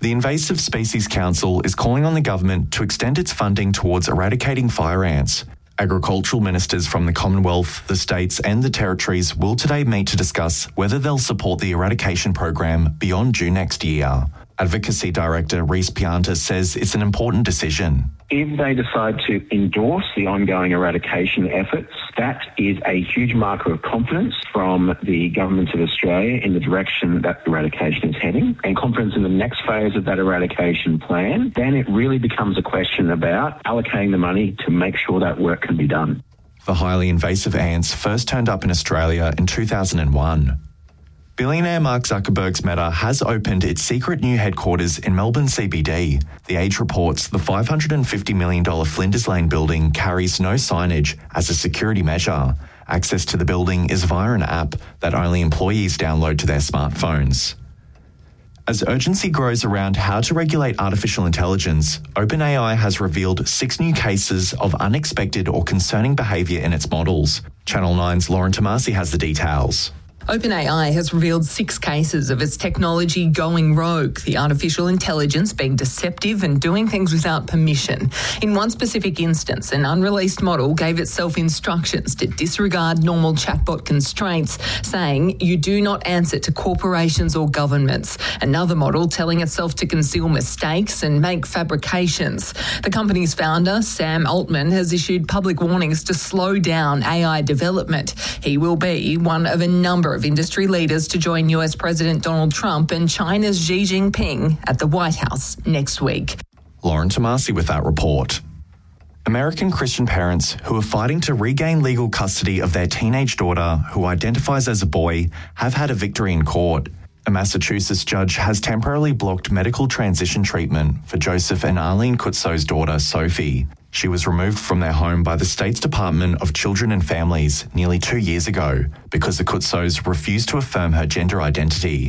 The Invasive Species Council is calling on the government to extend its funding towards eradicating fire ants. Agricultural ministers from the Commonwealth, the states and the territories will today meet to discuss whether they'll support the eradication program beyond June next year. Advocacy Director Rhys Pianta says it's an important decision. If they decide to endorse the ongoing eradication efforts, that is a huge marker of confidence from the government of Australia in the direction that eradication is heading, and confidence in the next phase of that eradication plan. Then it really becomes a question about allocating the money to make sure that work can be done. The highly invasive ants first turned up in Australia in 2001. Billionaire Mark Zuckerberg's Meta has opened its secret new headquarters in Melbourne CBD. The Age reports the $550 million Flinders Lane building carries no signage as a security measure. Access to the building is via an app that only employees download to their smartphones. As urgency grows around how to regulate artificial intelligence, OpenAI has revealed 6 new cases of unexpected or concerning behaviour in its models. Channel 9's Lauren Tomasi has the details. OpenAI has revealed 6 cases of its technology going rogue, the artificial intelligence being deceptive and doing things without permission. In one specific instance, an unreleased model gave itself instructions to disregard normal chatbot constraints, saying you do not answer to corporations or governments. Another model telling itself to conceal mistakes and make fabrications. The company's founder, Sam Altman, has issued public warnings to slow down AI development. He will be one of a number of industry leaders to join US President Donald Trump and China's Xi Jinping at the White House next week. Lauren Tomasi with that report. American Christian parents who are fighting to regain legal custody of their teenage daughter, who identifies as a boy, have had a victory in court. A Massachusetts judge has temporarily blocked medical transition treatment for Joseph and Arlene Kutso's daughter, Sophie. She was removed from their home by the state's Department of Children and Families nearly 2 years ago because the Kutsos refused to affirm her gender identity.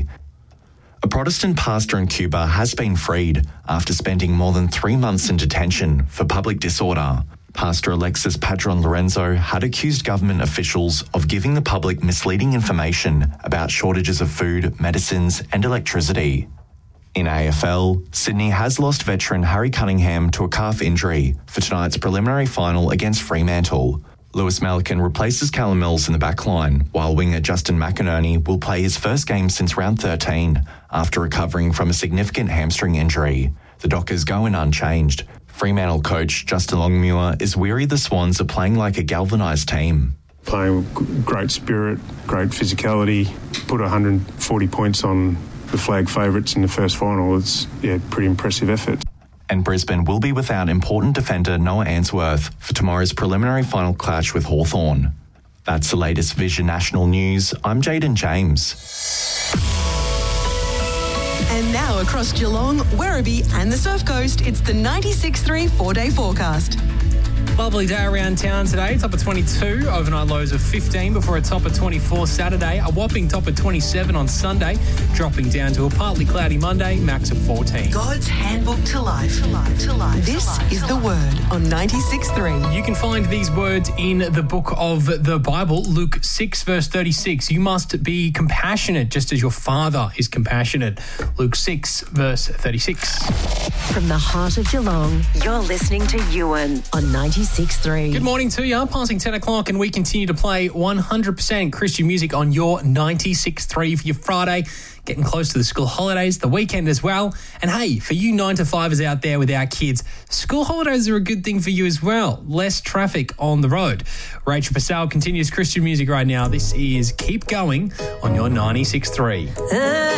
A Protestant pastor in Cuba has been freed after spending more than 3 months in detention for public disorder. Pastor Alexis Padron Lorenzo had accused government officials of giving the public misleading information about shortages of food, medicines and electricity. In AFL, Sydney has lost veteran Harry Cunningham to a calf injury for tonight's preliminary final against Fremantle. Lewis Melican replaces Callum Mills in the backline, while winger Justin McInerney will play his first game since round 13 after recovering from a significant hamstring injury. The Dockers go in unchanged. Fremantle coach Justin Longmuir is weary the Swans are playing like a galvanised team. Playing with great spirit, great physicality, put 140 points on the flag favourites in the first final. It's pretty impressive effort. And Brisbane will be without important defender Noah Answorth for tomorrow's preliminary final clash with Hawthorn. That's the latest Vision National News. I'm Jaden James. And now across Geelong, Werribee and the Surf Coast, it's the 96.3 4-day forecast. Lovely day around town today. Top of 22, overnight lows of 15 before a top of 24 Saturday. A whopping top of 27 on Sunday, dropping down to a partly cloudy Monday, max of 14. God's handbook to life. This is the word on 96.3. You can find these words in the book of the Bible, Luke 6 verse 36. You must be compassionate just as your Father is compassionate. Luke 6 verse 36. From the heart of Geelong, you're listening to Ewan on 96.3. Good morning to you. Passing 10 o'clock and we continue to play 100% Christian music on your 96.3 for your Friday. Getting close to the school holidays, the weekend as well. And hey, for you 9-to-5ers out there with our kids, school holidays are a good thing for you as well. Less traffic on the road. Rachel Purcell continues Christian music right now. This is Keep Going on your 96.3.